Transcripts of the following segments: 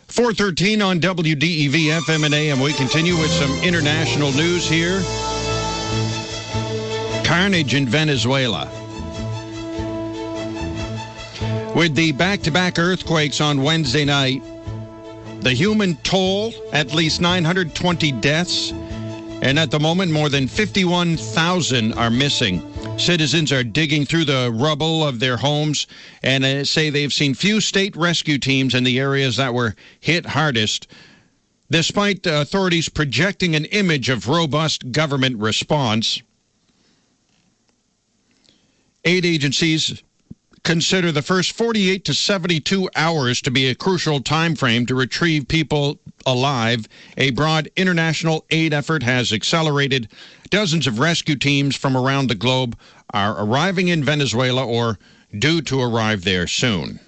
413 on WDEV FM and AM. We continue with some international news here. Carnage in Venezuela. With the back-to-back earthquakes on Wednesday night, the human toll, at least 920 deaths, and at the moment, more than 51,000 are missing. Citizens are digging through the rubble of their homes and say they've seen few state rescue teams in the areas that were hit hardest, despite authorities projecting an image of robust government response. Aid agencies consider the first 48 to 72 hours to be a crucial time frame to retrieve people alive. A broad international aid effort has accelerated. Dozens of rescue teams from around the globe are arriving in Venezuela or due to arrive there soon.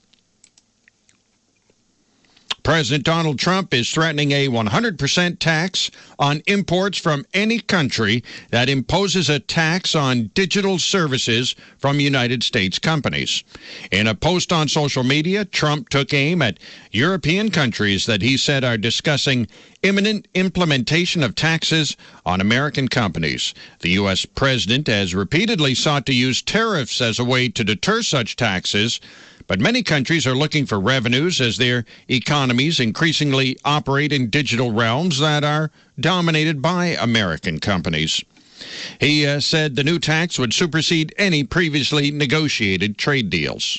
President Donald Trump is threatening a 100% tax on imports from any country that imposes a tax on digital services from United States companies. In a post on social media, Trump took aim at European countries that he said are discussing imminent implementation of taxes on American companies. The U.S. president has repeatedly sought to use tariffs as a way to deter such taxes, but many countries are looking for revenues as their economies increasingly operate in digital realms that are dominated by American companies. He said the new tax would supersede any previously negotiated trade deals.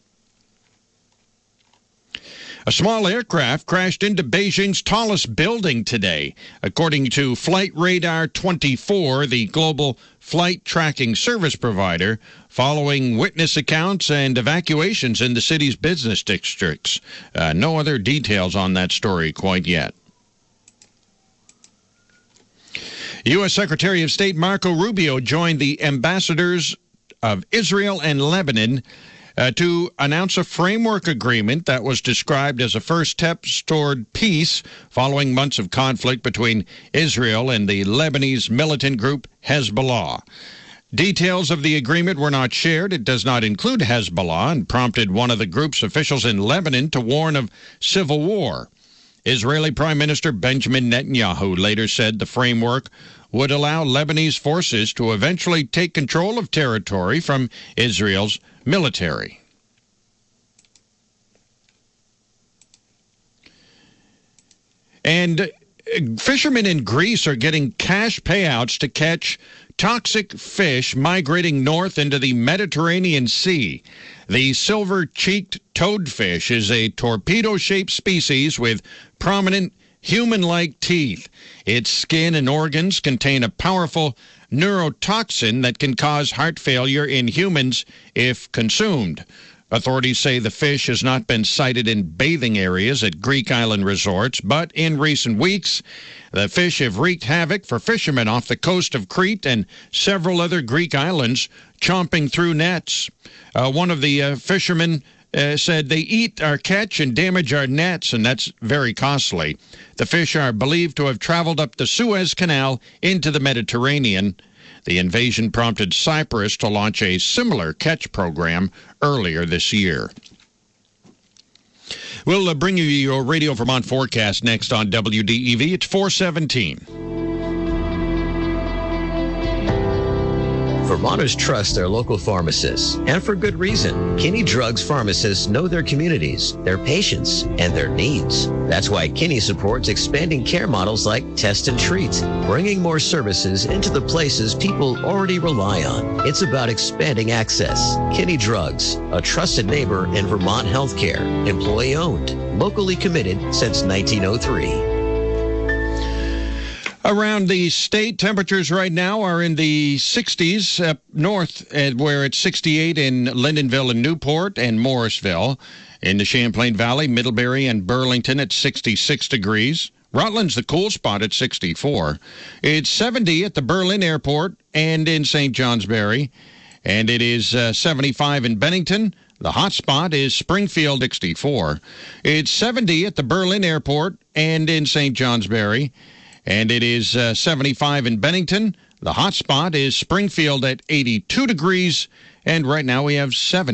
A small aircraft crashed into Beijing's tallest building today, according to Flight Radar 24, the global flight tracking service provider, following witness accounts and evacuations in the city's business districts. No other details on that story quite yet. U.S. Secretary of State Marco Rubio joined the ambassadors of Israel and Lebanon to announce a framework agreement that was described as a first step toward peace following months of conflict between Israel and the Lebanese militant group Hezbollah. Details of the agreement were not shared. It does not include Hezbollah and prompted one of the group's officials in Lebanon to warn of civil war. Israeli Prime Minister Benjamin Netanyahu later said the framework would allow Lebanese forces to eventually take control of territory from Israel's military. And fishermen in Greece are getting cash payouts to catch toxic fish migrating north into the Mediterranean Sea. The silver-cheeked toadfish is a torpedo-shaped species with prominent human-like teeth. Its skin and organs contain a powerful neurotoxin that can cause heart failure in humans if consumed. Authorities say the fish has not been sighted in bathing areas at Greek island resorts, but in recent weeks, the fish have wreaked havoc for fishermen off the coast of Crete and several other Greek islands, chomping through nets. One of the fishermen said they eat our catch and damage our nets, and that's very costly. The fish are believed to have traveled up the Suez Canal into the Mediterranean. The invasion prompted Cyprus to launch a similar catch program earlier this year. We'll bring you your Radio Vermont forecast next on WDEV. It's 4:17. Vermonters trust their local pharmacists, and for good reason. Kinney Drugs pharmacists know their communities, their patients, and their needs. That's why Kinney supports expanding care models like Test and Treat, bringing more services into the places people already rely on. It's about expanding access. Kinney Drugs, a trusted neighbor in Vermont healthcare, employee-owned, locally committed since 1903. Around the state, temperatures right now are in the 60s up north, where it's 68 in Lyndonville and Newport and Morrisville. In the Champlain Valley, Middlebury and Burlington at 66 degrees. Rutland's the cool spot at 64. It's 70 at the Berlin Airport and in St. Johnsbury. And it is 75 in Bennington. The hot spot is Springfield, 64. It's 70 at the Berlin Airport and in St. Johnsbury. And it is 75 in Bennington. The hot spot is Springfield at 82 degrees. And right now we have 7.